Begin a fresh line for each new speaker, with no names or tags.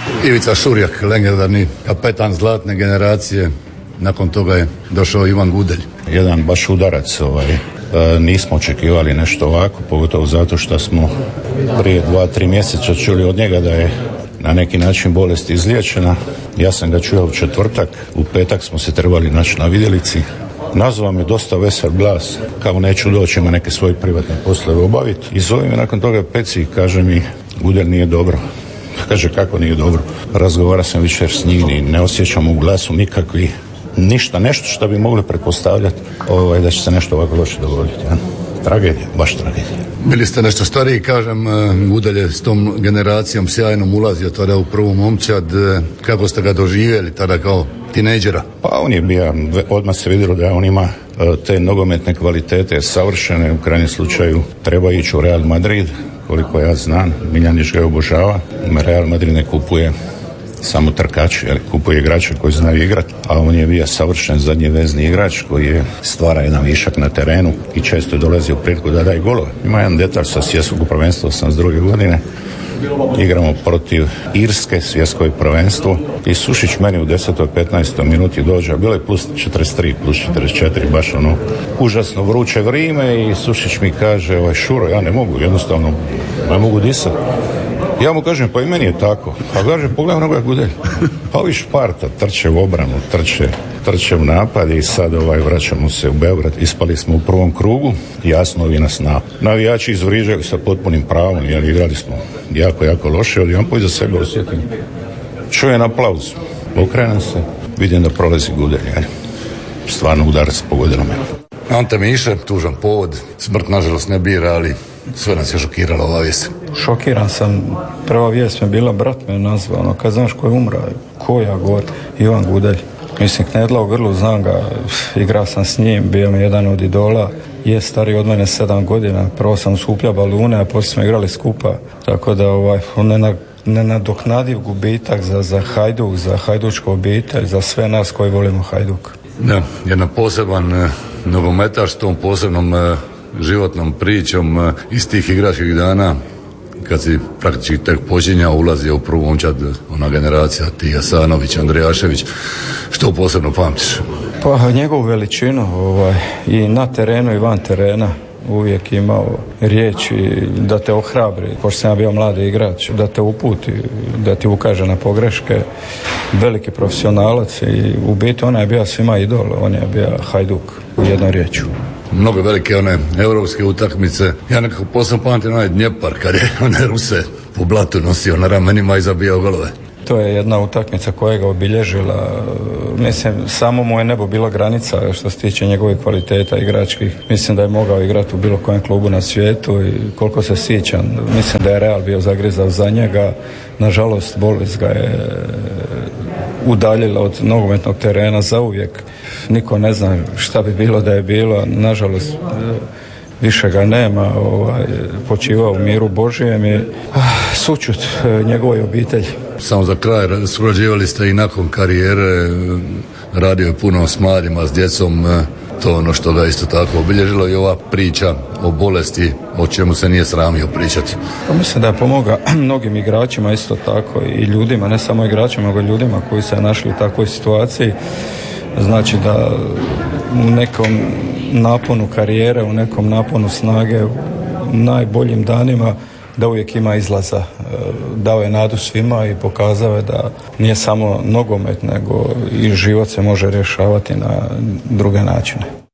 Ivica Šurjak, legendarni kapetan zlatne generacije. Nakon toga je došao Ivan Gudelj.
Jedan baš udarac. Nismo očekivali nešto ovako, pogotovo zato što smo prije 2-3 mjeseca čuli od njega da je na neki način bolest izliječena. Ja sam ga čuo u četvrtak, u petak smo se trebali naći na vidjelici. Nazvao me dosta vesel glas, kao neću doći, ima neke svoje privatne poslove obaviti. I zove me nakon toga Peci i kaže mi, Gudelj nije dobro. Kaže, kako nije dobro? Razgovara sam večer s njim i ne osjećam u glasu nikakvi ništa, nešto što bi mogli pretpostavljati da će se nešto ovako loše dogoditi. Ja? Tragedija, baš tragedija.
Bili ste nešto stariji, kažem, Gudelj je s tom generacijom sjajnom ulazio tada u prvu momčad. Kako ste ga doživjeli tada kao tinejdžera?
Pa on je bio, odmah se vidjelo da on ima te nogometne kvalitete savršene, u krajnjem slučaju treba ići u Real Madrid, koliko ja znam, Miljanić ga obožava. Real Madrid ne kupuje samo trkači, ali kupuje igrače koji znaju igrati, a on je bio savršen zadnji vezni igrač koji je stvara jedan višak na terenu i često je dolazio u priliku da daje golove. Ima jedan detalj sa svjetskog prvenstva 82. godine. Igramo protiv Irske, svjetsko prvenstvo, i Sušić meni u 10. 15. minuti dođe, bilo je plus 43, plus 44, baš ono užasno vruće vrijeme, i Sušić mi kaže, Šuro, ja ne mogu, jednostavno ne mogu disati. Ja mu kažem, pa i meni je tako. Pa kaže, pogledaj onoga Gudelj. Pa ovi Šparta trče u obranu, trče u napad i sad vraćamo se u Beograd. Ispali smo u prvom krugu, jasno vi nas navijači izvriđaju sa potpunim pravom, jer igrali smo jako loše, ali on iza sebe osjetim. Čujem aplauz, okrenem se, vidim da prolazi Gudelj. Stvarno udarac pogodilo me.
Ante Miše, tužan povod, smrt nažalost ne bira, ali sve nas je šokirala ova vijest.
Šokiran sam, prva vijest mi je bila, brat me nazvao, kad znaš ko je umra, ko ja govor, Ivan Gudelj. Mislim, knedla u grlu, znam ga, igrao sam s njim, bio mi jedan od idola, je stariji od mene 7 godina, prvo sam skupljao balune, a poslije smo igrali skupa, tako da nenadoknadiv gubitak za Hajduk, za hajdučku obitelj, za sve nas koji volimo Hajduk.
Da, jedan poseban nogometaš s tom posebnom životnom pričom iz tih igračkih dana, kad si praktički tek počinjao, ulazio u prvu momčad, ona generacija, ti Jasanović, Andrijašević, što posebno pamtiš?
Pa njegovu veličinu i na terenu i van terena, uvijek imao riječi da te ohrabri, pošto sam ja bio mladi igrač, da te uputi, da ti ukaže na pogreške, veliki profesionalac i u biti on je bio svima idol, on je bio Hajduk u jednoj riječu.
Mnogo velike one europske utakmice. Ja nekako posebno pamtim onaj Dnjepar kad je one Ruse po blatu nosio na ramenima i zabijao golove.
To je jedna utakmica koja ga obilježila. Mislim, samo mu je nebo bila granica što se tiče njegovih kvaliteta igračkih. Mislim da je mogao igrati u bilo kojem klubu na svijetu i koliko se sjećam, mislim da je Real bio zagrizao za njega. Nažalost, bolest ga je udaljila od nogometnog terena zauvijek. Niko ne zna šta bi bilo da je bilo. Nažalost, više ga nema, počivao u miru Božijem i sućut njegovoj obitelji.
Samo za kraj, surađivali ste i nakon karijere, radio je puno s mladima, s djecom, to ono što ga isto tako obilježilo, i ova priča o bolesti, o čemu se nije sramio pričati.
Pa mislim da je pomogao mnogim igračima isto tako i ljudima, ne samo igračima, nego ljudima koji se našli u takvoj situaciji. Znači da u nekom naponu karijere, u nekom naponu snage, u najboljim danima, da uvijek ima izlaza. Dao je nadu svima i pokazao je da nije samo nogomet, nego i život se može rješavati na druge načine.